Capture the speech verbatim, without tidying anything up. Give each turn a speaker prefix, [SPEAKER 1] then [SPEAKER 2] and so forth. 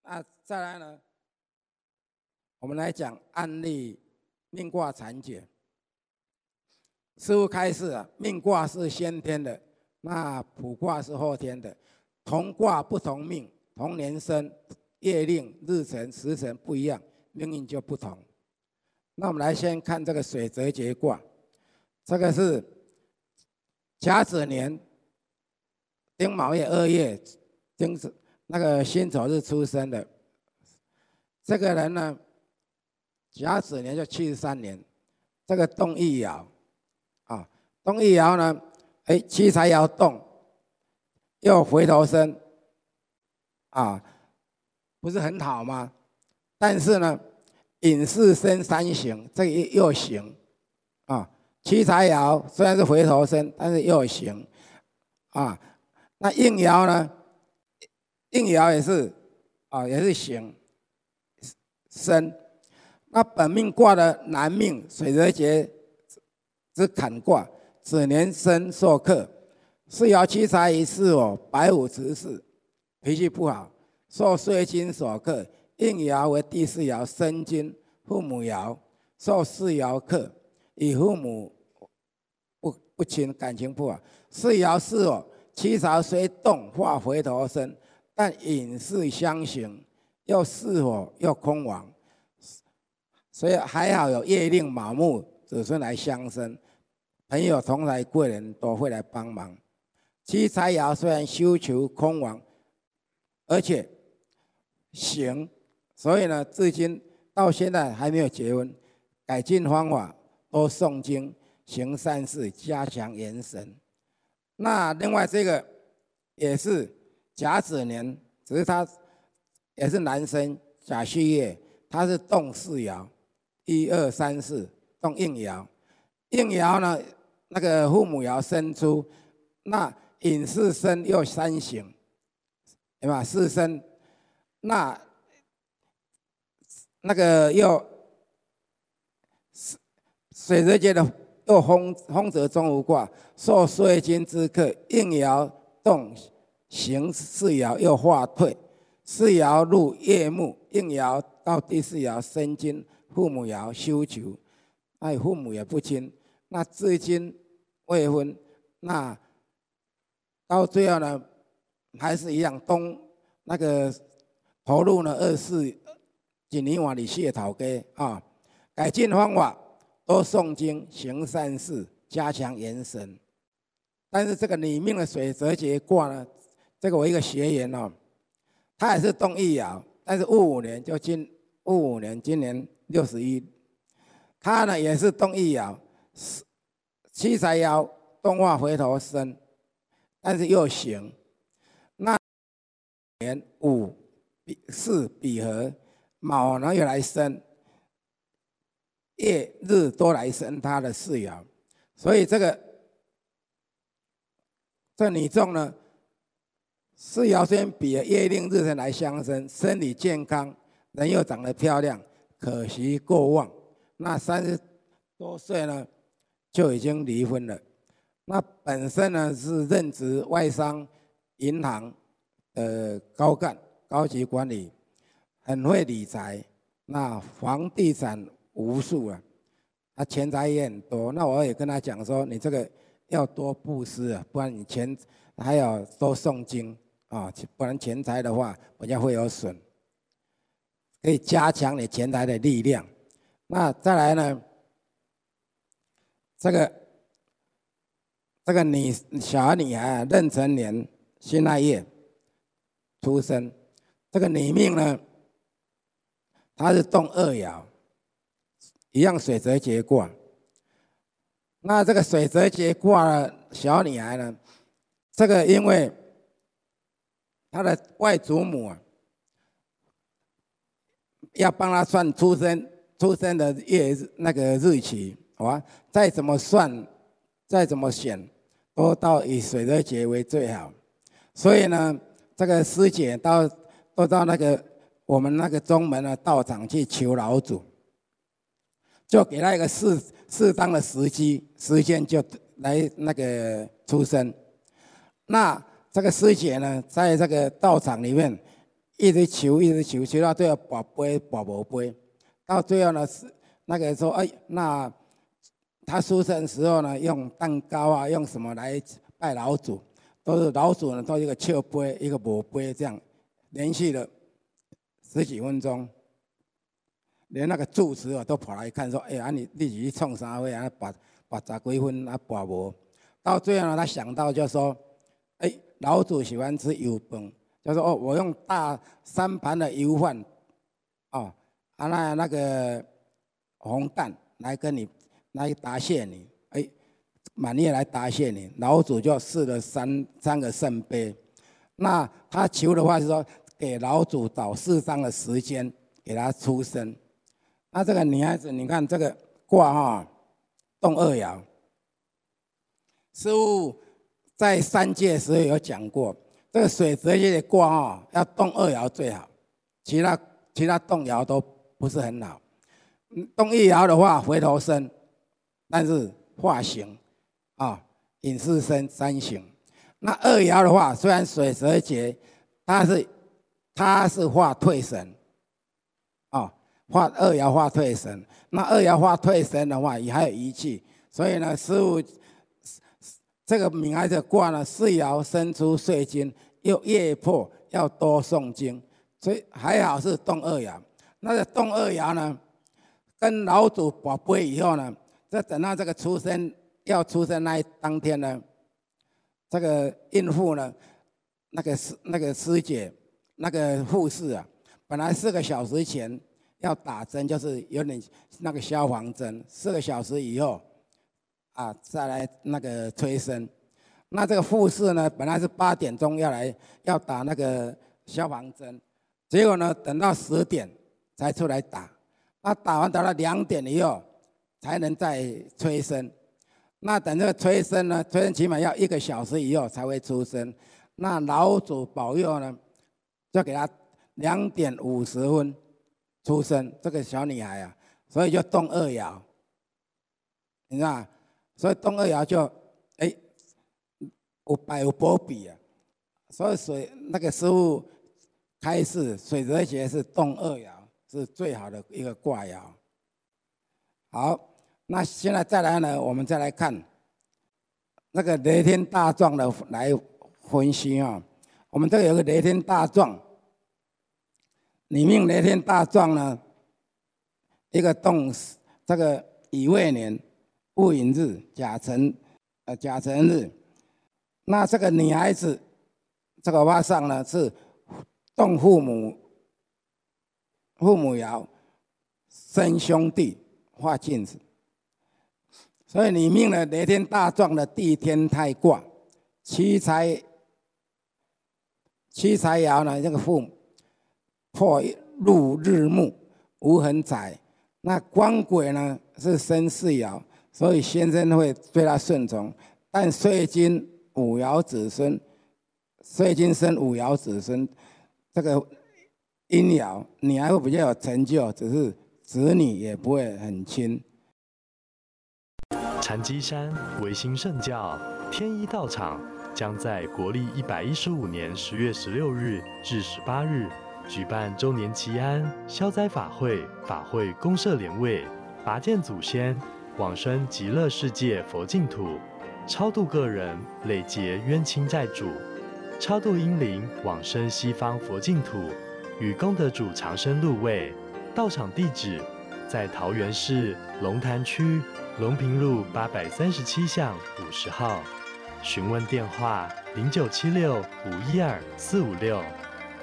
[SPEAKER 1] 那再来呢，我们来讲案例命卦残解。师父开示啊，命卦是先天的，那卜卦是后天的。同卦不同命，同年生，月令、日辰、时辰不一样，命运就不同。那我们来先看这个水泽节卦，这个是甲子年丁卯月二月丁那个辛丑日出生的。这个人呢，甲子年就七十三年，这个动一爻啊，动一爻呢，哎，七财爻动，又回头生啊，不是很好吗？但是呢，隐士生三刑，这个又刑啊，七财爻虽然是回头生，但是又刑啊。那应爻呢，应爻也是啊，也是刑生。那本命卦的男命水泽节之坎卦，子年生受克，是爻七财于是我白虎执事，脾气不好，受岁金所克。应爻为第四爻申金，父母爻，受四爻克，与父母不不亲，感情不好。四爻是我七财虽动化回头生，但隐士相刑，又巳火又空亡，所以还好有月令卯木子孙来相生，朋友同来贵人都会来帮忙。七财爻虽然休囚空亡，而且刑，所以呢，至今到现在还没有结婚。改进方法，多诵经，行善事，加强元神。那另外这个也是甲子年，只是他也是男生，甲戌月，他是动四爻，一二三四，动应爻。应爻呢，那个父母爻生出，那隐士生又三刑，对吧？四生，那那个又水泽节的又风风泽中无卦，受岁金之克，应爻动行四爻又化退，四爻入月木，应爻到第四爻申金，父母爻休囚，哎，父母也不亲，那至今未婚，那到最后呢，还是一样东那个投入呢二四一年换里谢讨给啊，改进方法，多诵经，行善事，加强元神。但是这个里面的水泽节卦呢，这个我一个学员哦，他也是动一爻，但是戊午年就今戊午年，今年六十一，他呢也是动一爻，七财爻动化回头生，但是又刑。那年午巳比合，卯呢又来生，月日都来生他的四爻，所以这个这女众呢，四爻虽然比月令日辰来相生，身体健康，人又长得漂亮，可惜过旺。那三十多岁呢，就已经离婚了。那本身呢是任职外商银行的高干，高级管理，很会理财，那房地产无数啊，他钱财也很多。那我也跟他讲说，你这个要多布施啊，不然你钱还要多诵经啊，不然钱财的话比较会有损，可以加强你钱财的力量。那再来呢，这个这个女小女孩啊，壬辰年辛亥月出生，这个女命呢，她是动二爻，一样水泽节卦。那这个水泽节卦的小女孩呢，这个因为她的外祖母啊，要帮她算出生出生的月日那个日期，好吧？再怎么算，再怎么选，都到以水泽节为最好。所以呢，这个师姐到都到那个我们那个宗门的道场去求老祖，就给他一个适适当的时机时间，就来那个出生。那这个师姐呢，在这个道场里面一直求，一直求，求到最后跋杯跋无杯，到最后呢是那个说，哎，那他出生时候呢，用蛋糕啊，用什么来拜老祖，都是老祖呢，都一个笑杯，一个无杯，这样连续了十几分钟，连那个住持啊都跑来看，说，哎，啊你你是去创啥会啊？跋跋十几分啊跋无，到最后呢，他想到就说，哎，老祖喜欢吃油饭。就说哦，我用大三盘的油饭，哦，啊那那个红蛋来跟你来答谢你，哎，满月来答谢你，老祖就赐了三三个圣杯。那他求的话是说，给老祖找适当的时间给他出生。那这个女孩子，你看这个卦哈，动二爻。师父在三界时候有讲过。这个水泽界的卦啊，要动二爻最好，其他其他动爻都不是很好。动一爻的话，回头生，但是化形啊，隐士生三形。那二爻的话，虽然水泽节，它是它是化退神啊，化二爻化退神。那二爻化退神的话，也还有仪器，所以呢，师父这个明孩子卦呢，四爻生出岁金，又夜破，要多诵经，所以还好是动二爻。那个动二爻呢，跟老祖宝贝以后呢，这等到这个出生要出生那一当天呢，这个孕妇呢，那个师那个师姐那个护士啊，本来四个小时前要打针，就是有点那个消防针，四个小时以后。啊，再来那个催生，那这个护士呢，本来是八点钟要来要打那个消防针，结果呢，等到十点才出来打，那打完打到两点以后才能再催生，那等这个催生呢，催生起码要一个小时以后才会出生，那老祖保佑呢，就给他两点五十分出生这个小女孩啊，所以就动二爻，你知道吗？所以动二爻就，哎，有百有波比啊，所以水那个师父开示水泽节是动二爻是最好的一个卦爻。好，那现在再来呢，我们再来看那个雷天大壮的来分析啊。我们这个有个雷天大壮，你命雷天大壮呢，一个动这个乙未年。戊寅日，甲辰，呃，甲辰日。那这个女孩子，这个卦上呢是动父母，父母爻生兄弟，化镜子。所以你命了雷天大壮的地天泰卦，七财，七财爻呢，这个父母破入日木，无横财。那官鬼呢是生四爻。所以先生会对他顺从，但岁金五爻子孙，岁金生五爻子孙，这个阴爻你还会比较有成就，只是子女也不会很亲。
[SPEAKER 2] 禅机山维新圣教天一道场将在国历一百一十五年十月十六日至十八日举办周年祈安消灾法会，法会公设莲位，拔剑祖先。往生极乐世界佛净土，超度个人累劫冤亲债主，超度阴灵往生西方佛净土，与功德主长生入位。道场地址在桃园市龙潭区龙平路八百三十七巷五十号，询问电话零九七六五一二四五六。